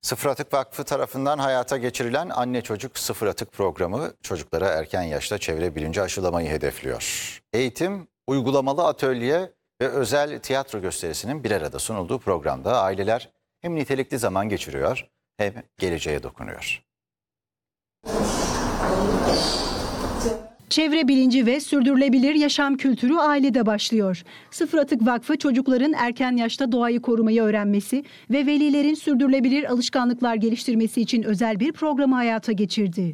Sıfır Atık Vakfı tarafından hayata geçirilen Anne Çocuk Sıfır Atık programı çocuklara erken yaşta çevre bilinci aşılamayı hedefliyor. Eğitim, uygulamalı atölye ve özel tiyatro gösterisinin bir arada sunulduğu programda aileler hem nitelikli zaman geçiriyor hem geleceğe dokunuyor. Çevre bilinci ve sürdürülebilir yaşam kültürü ailede başlıyor. Sıfır Atık Vakfı çocukların erken yaşta doğayı korumayı öğrenmesi ve velilerin sürdürülebilir alışkanlıklar geliştirmesi için özel bir programı hayata geçirdi.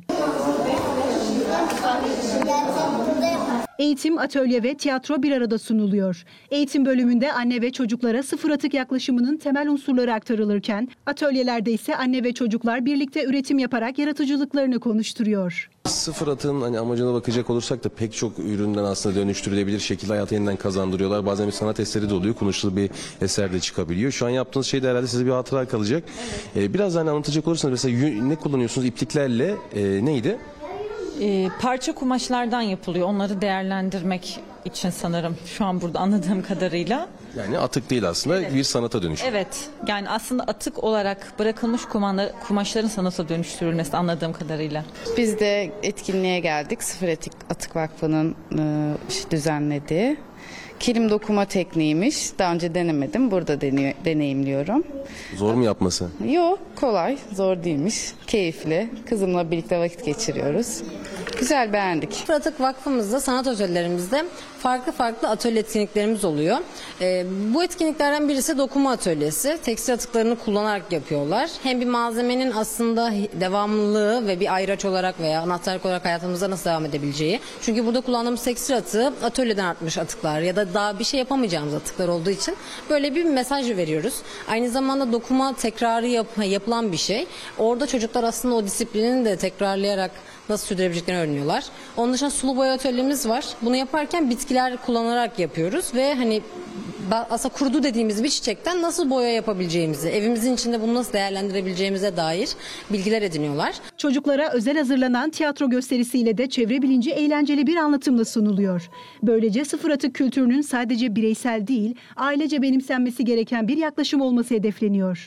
Eğitim, atölye ve tiyatro bir arada sunuluyor. Eğitim bölümünde anne ve çocuklara sıfır atık yaklaşımının temel unsurları aktarılırken, atölyelerde ise anne ve çocuklar birlikte üretim yaparak yaratıcılıklarını konuşturuyor. Sıfır atığın amacına bakacak olursak da pek çok üründen aslında dönüştürülebilir şekilde hayata yeniden kazandırıyorlar. Bazen bir sanat eseri de oluyor, konuşulu bir eser de çıkabiliyor. Şu an yaptığınız şey de herhalde size bir hatıra kalacak. Biraz anlatacak olursanız mesela ne kullanıyorsunuz ipliklerle neydi? Parça kumaşlardan yapılıyor. Onları değerlendirmek için sanırım şu an burada anladığım kadarıyla. Yani atık değil aslında, evet. Bir sanata dönüşüyor. Evet, yani aslında atık olarak bırakılmış kumaşların sanata dönüştürülmesi anladığım kadarıyla. Biz de etkinliğe geldik. Sıfır Atık Vakfı'nın düzenlediği. Kilim dokuma tekniğiymiş. Daha önce denemedim. Burada deneyimliyorum. Zor mu yapması? Yok, kolay. Zor değilmiş. Keyifli. Kızımla birlikte vakit geçiriyoruz. Güzel, beğendik. Sıfır Atık Vakfımızda, sanat hocalarımızda farklı atölye etkinliklerimiz oluyor. Bu etkinliklerden birisi dokuma atölyesi. Tekstil atıklarını kullanarak yapıyorlar. Hem bir malzemenin aslında devamlılığı ve bir ayraç olarak veya anahtarlık olarak hayatımızda nasıl devam edebileceği. Çünkü burada kullandığımız tekstil atığı atölyeden artmış atıklar ya da daha bir şey yapamayacağımız atıklar olduğu için böyle bir mesaj veriyoruz. Aynı zamanda dokuma tekrarı yapılan bir şey. Orada çocuklar aslında o disiplinin de tekrarlayarak nasıl sürdürebileceklerini öğreniyorlar. Onun dışında sulu boya atölyemiz var. Bunu yaparken bitkiler kullanarak yapıyoruz ve hani aslında kurudu dediğimiz bir çiçekten nasıl boya yapabileceğimizi, evimizin içinde bunu nasıl değerlendirebileceğimize dair bilgiler ediniyorlar. Çocuklara özel hazırlanan tiyatro gösterisiyle de çevre bilinci eğlenceli bir anlatımla sunuluyor. Böylece sıfır atık kültürünün sadece bireysel değil, ailece benimsenmesi gereken bir yaklaşım olması hedefleniyor.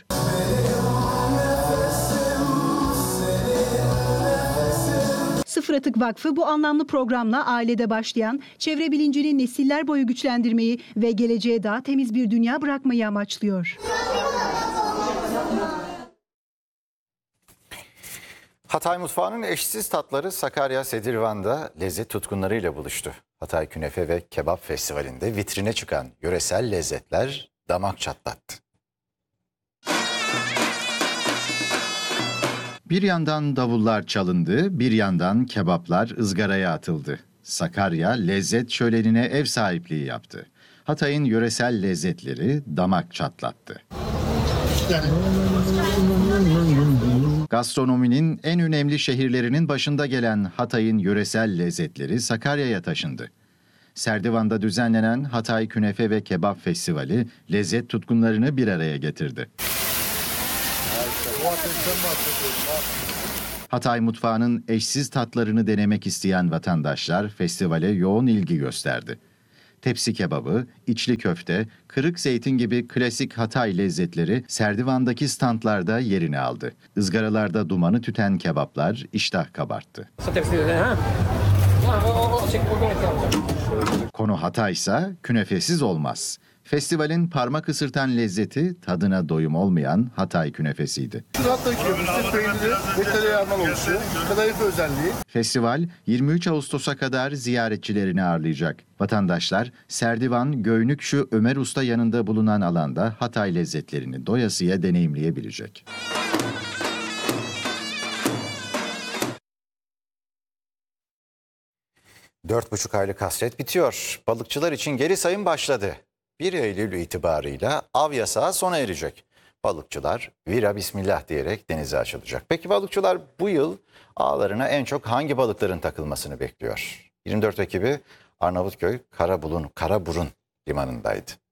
Sıfır Atık Vakfı bu anlamlı programla ailede başlayan çevre bilincini nesiller boyu güçlendirmeyi ve geleceğe daha temiz bir dünya bırakmayı amaçlıyor. Hatay mutfağının eşsiz tatları Sakarya Sedirvan'da lezzet tutkunlarıyla buluştu. Hatay Künefe ve Kebap Festivali'nde vitrine çıkan yöresel lezzetler damak çatlattı. Bir yandan davullar çalındı, bir yandan kebaplar ızgaraya atıldı. Sakarya lezzet şölenine ev sahipliği yaptı. Hatay'ın yöresel lezzetleri damak çatlattı. Gastronominin en önemli şehirlerinin başında gelen Hatay'ın yöresel lezzetleri Sakarya'ya taşındı. Serdivan'da düzenlenen Hatay Künefe ve Kebap Festivali lezzet tutkunlarını bir araya getirdi. Hatay mutfağının eşsiz tatlarını denemek isteyen vatandaşlar festivale yoğun ilgi gösterdi. Tepsi kebabı, içli köfte, kırık zeytin gibi klasik Hatay lezzetleri Serdivan'daki standlarda yerini aldı. Izgaralarda dumanı tüten kebaplar iştah kabarttı. Konu Hatay'sa künefesiz olmaz. Festivalin parmak ısırtan lezzeti tadına doyum olmayan Hatay künefesiydi. Hatay künefesi peyniri ve tereyağından oluşuyor. Kadayıf özelliği. Festival 23 Ağustos'a kadar ziyaretçilerini ağırlayacak. Vatandaşlar Serdivan Göynükşü Ömer Usta yanında bulunan alanda Hatay lezzetlerini doyasıya deneyimleyebilecek. 4,5 aylık hasret bitiyor. Balıkçılar için geri sayım başladı. 1 Eylül itibarıyla av yasağı sona erecek. Balıkçılar vira bismillah diyerek denize açılacak. Peki balıkçılar bu yıl ağlarına en çok hangi balıkların takılmasını bekliyor? 24 ekibi Arnavutköy Karaburun limanındaydı.